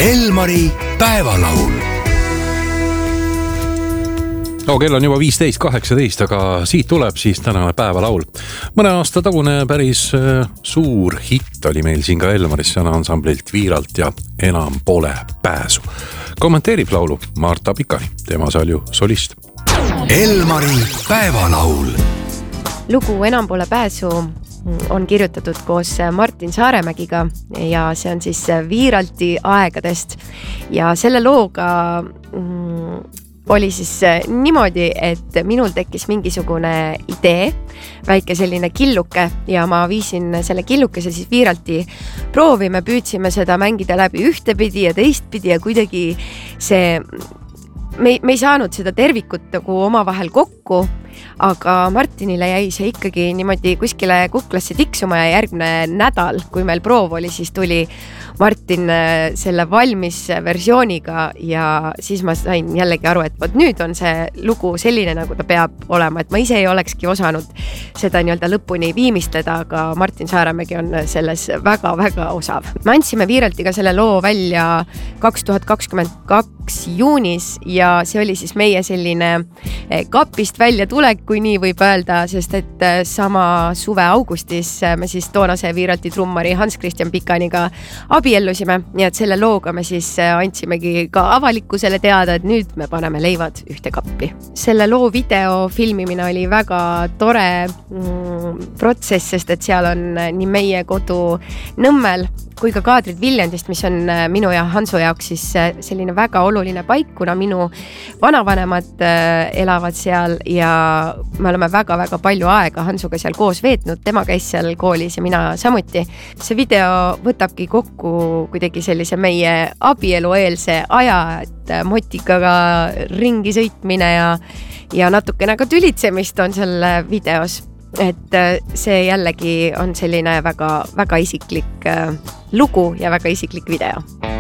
Elmari päevalaul. Kell on juba 15:18, aga siit tuleb siis tänane päevalaul. Mõne aasta tagune päris suur hitt oli meil siin ka Elmaris ansamblilt Viiralt ja Enam pole pääsu. Kommenteerib laulu Marta Pikani, tema seal ju solist. Elmari päevalaul. Lugu Enam pole pääsu on kirjutatud koos Martin Saaremägiga ja see on siis Viiralti aegadest ja selle looga oli siis niimoodi, et minul tekkis mingisugune idee, väike selline killuke ja ma viisin selle killukese siis Viiralti proovi, me püüdsime seda mängida läbi ühtepidi ja teistpidi ja kuidagi see me ei saanud seda tervikut nagu omavahel kokku, aga Martinile jäi see ikkagi niimoodi kuskile kuklasse tiksuma ja järgmine nädal, kui meil proov oli, siis tuli Martin selle valmis versiooniga ja siis ma sain jällegi aru, et võt nüüd on see lugu selline, nagu ta peab olema, et ma ise ei olekski osanud seda nii-öelda lõpuni viimistleda, aga Martin Saaremägi on selles väga-väga osav. Me andsime Viiraltiga selle loo välja 2022 juunis ja see oli siis meie selline kapist välja tulek, kui nii võib öelda, sest et sama suve augustis me siis toonase Viiralti trummari Hans-Christian Pikaniga abiellusime, nii et selle looga me siis andsimegi ka avalikkusele teada, et nüüd me paneme leivad ühte kappi. Selle loo video filmimine oli väga tore protsess, sest et seal on nii meie kodu Nõmmel kui ka kaadrid Viljandist, mis on minu ja Hansu jaoks siis selline väga oluline paik, kuna minu vanavanemad elavad seal ja me oleme väga-väga palju aega Hansuga seal koos veetnud, tema käis seal koolis ja mina samuti. See video võtabki kokku kuidagi sellise meie abielueelse aja, et motikaga ringi sõitmine ja natukene ka tülitsemist on seal videos. Et see jällegi on selline väga, väga isiklik lugu ja väga isiklik video.